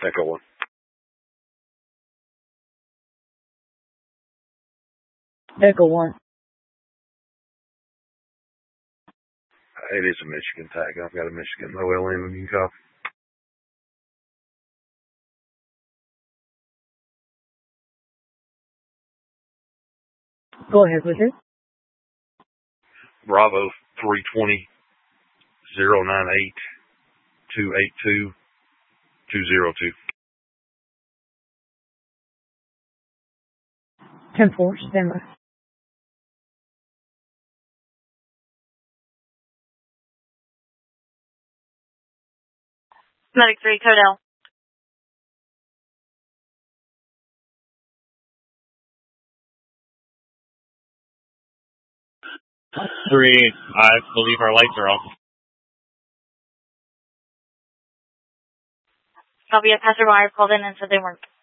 Echo 1. Echo 1. It is a Michigan tag. I've got a Michigan OLN when you can copy. Go ahead, Richard. Bravo 320 098 282 202. 10-4, stand by. Medic 3, Codell. Three, I believe our lights are off. Copy, a passerby called in and said they weren't.